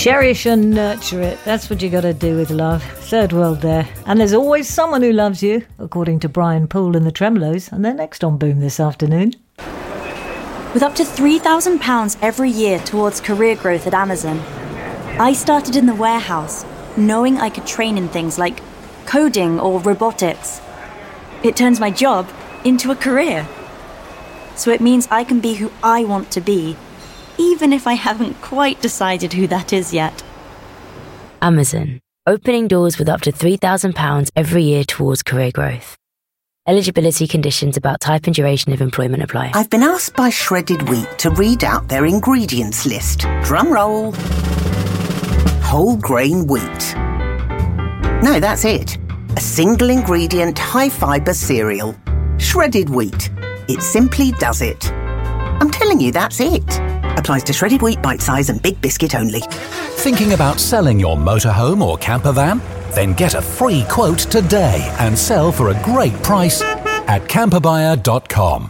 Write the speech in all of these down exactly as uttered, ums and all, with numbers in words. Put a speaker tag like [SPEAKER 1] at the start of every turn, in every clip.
[SPEAKER 1] Cherish and nurture it. That's what you got to do with love. Third world there. And there's always someone who loves you, according to Brian Poole and the Tremolos, and they're next on Boom this afternoon.
[SPEAKER 2] With up to three thousand pounds every year towards career growth at Amazon, I started in the warehouse, knowing I could train in things like coding or robotics. It turns my job into a career. So it means I can be who I want to be, even if I haven't quite decided who that is yet.
[SPEAKER 3] Amazon, opening doors with up to three thousand pounds every year towards career growth. Eligibility conditions about type and duration of employment apply.
[SPEAKER 4] I've been asked by Shredded Wheat to read out their ingredients list. Drum roll. Whole grain wheat. No, that's it. A single ingredient, high fibre cereal. Shredded Wheat. It simply does it. I'm telling you, that's it. Applies to shredded wheat, bite size and big biscuit only.
[SPEAKER 5] Thinking about selling your motorhome or camper van? Then get a free quote today and sell for a great price at camper buyer dot com.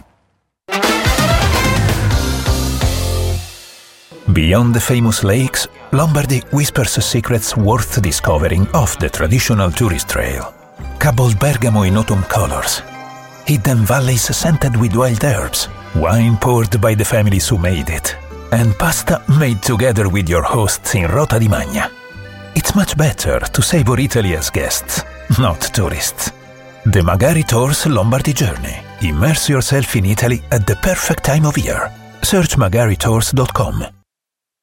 [SPEAKER 5] Beyond the famous lakes, Lombardy whispers secrets worth discovering off the traditional tourist trail. Cabos Bergamo in autumn colors. Hidden valleys scented with wild herbs. Wine poured by the families who made it. And pasta made together with your hosts in Rota di Magna. It's much better to savor Italy as guests, not tourists. The Magari Tours Lombardy Journey. Immerse yourself in Italy at the perfect time of year. Search magari tours dot com.